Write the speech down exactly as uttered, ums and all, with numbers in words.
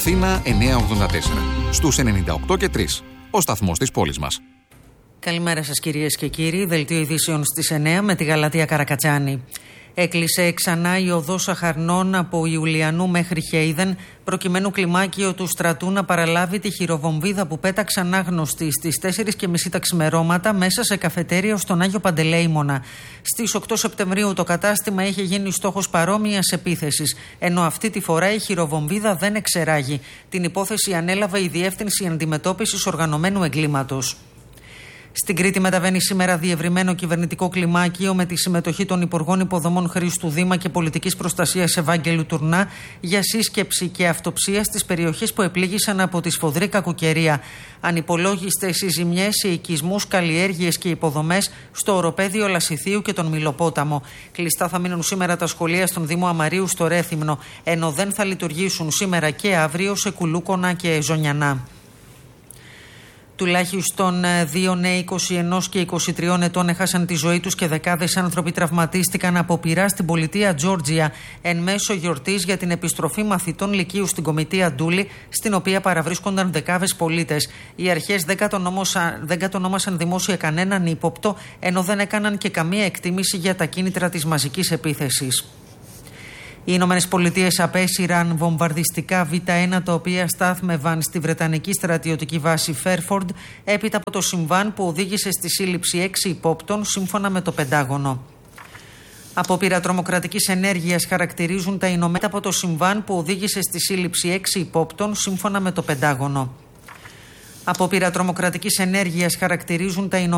Αθήνα εννιακόσια ογδόντα τέσσερα. Στους ενενήντα οκτώ και τρία. Ο σταθμός της πόλης μας. Καλημέρα σας κυρίες και κύριοι. Δελτίο ειδήσεων στις εννιά με τη Γαλατεία Καρακατσάνη. Έκλεισε ξανά η οδός Αχαρνών από Ιουλιανού μέχρι Χέιδεν, προκειμένου κλιμάκιο του στρατού να παραλάβει τη χειροβομβίδα που πέταξαν άγνωστοι στις τέσσερις και μισή τα ξημερώματα μέσα σε καφετέρια στον Άγιο Παντελεήμονα. Στις οκτώ Σεπτεμβρίου το κατάστημα είχε γίνει στόχος παρόμοιας επίθεσης, ενώ αυτή τη φορά η χειροβομβίδα δεν εξεράγει. Την υπόθεση ανέλαβε η Διεύθυνση Αντιμετώπισης Οργανωμένου Εγκλήματος. Στην Κρήτη μεταβαίνει σήμερα διευρυμένο κυβερνητικό κλιμάκιο με τη συμμετοχή των Υπουργών Υποδομών Χρήστου Δήμα και Πολιτικής Προστασίας Ευάγγελου Τουρνά για σύσκεψη και αυτοψία στις περιοχές που επλήγησαν από τη σφοδρή κακοκαιρία. Ανυπολόγιστες οι ζημιές σε οικισμούς, καλλιέργειες και υποδομές στο οροπέδιο Λασιθίου και τον Μιλοπόταμο. Κλειστά θα μείνουν σήμερα τα σχολεία στον Δήμο Αμαρίου στο Ρέθυμνο, ενώ δεν θα λειτουργήσουν σήμερα και αύριο σε Κουλούκονα και Ζωνιανά. Τουλάχιστον δύο νέοι είκοσι ένα και είκοσι τρία ετών έχασαν τη ζωή τους και δεκάδες άνθρωποι τραυματίστηκαν από πυρά στην πολιτεία Τζόρτζια εν μέσω γιορτής για την επιστροφή μαθητών λυκείου στην Κομιτεία Ντούλη, στην οποία παραβρίσκονταν δεκάδες πολίτες. Οι αρχές δεν κατονόμασαν, δεν κατονόμασαν δημόσια κανέναν ύποπτο, ενώ δεν έκαναν και καμία εκτίμηση για τα κίνητρα της μαζικής επίθεσης. Οι Ηνωμένες Πολιτείες απέσυραν βομβαρδιστικά βι ένα τα οποία στάθμευαν στη Βρετανική στρατιωτική βάση Φέρφορντ έπειτα από το συμβάν που οδήγησε στη σύλληψη έξι υπόπτων σύμφωνα με το Πεντάγωνο. Απόπειρα τρομοκρατικής ενέργειας χαρακτηρίζουν τα Ηνωμένα από το συμβάν που οδήγησε στη σύλληψη έξι υπόπτων σύμφωνα με το Πεντάγωνο. Απόπειρα τρομοκρατικής ενέργειας χαρακτηρίζουν τα Ηνωμένα